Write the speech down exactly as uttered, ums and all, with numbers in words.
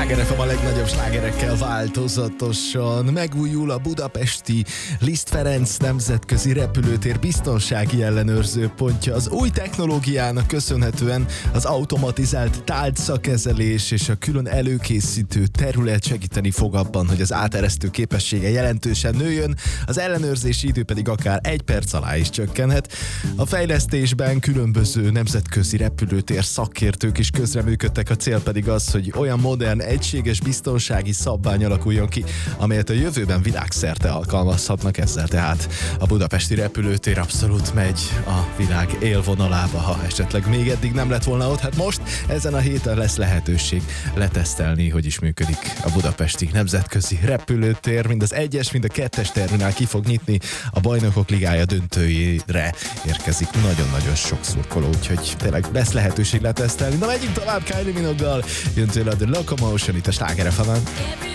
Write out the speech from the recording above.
Sláger ef em a legnagyobb slágerekkel változatosan. Megújul a budapesti Liszt Ferenc nemzetközi repülőtér biztonsági ellenőrző pontja. Az új technológiának köszönhetően az automatizált tálcakezelés és a külön előkészítő terület segíteni fog abban, hogy az áteresztő képessége jelentősen nőjön, az ellenőrzési idő pedig akár egy perc alá is csökkenhet. A fejlesztésben különböző nemzetközi repülőtér szakértők is közreműködtek, a cél pedig az, hogy olyan modern, egységes biztonsági szabvány alakuljon ki, amelyet a jövőben világszerte alkalmazhatnak, ezzel tehát a budapesti repülőtér abszolút megy a világ élvonalába, ha esetleg még eddig nem lett volna ott. Hát most ezen a héten lesz lehetőség letesztelni, hogy is működik a budapesti nemzetközi repülőtér. Mind az egyes, mind a kettes terminál ki fog nyitni, a Bajnokok Ligája döntőjére érkezik nagyon-nagyon sok szurkoló, úgyhogy tényleg lesz lehetőség letesztelni. Na, megyünk tovább Kylie Minogue-gal, jön tőle a The Locomotion itt a Sláger ef em-en.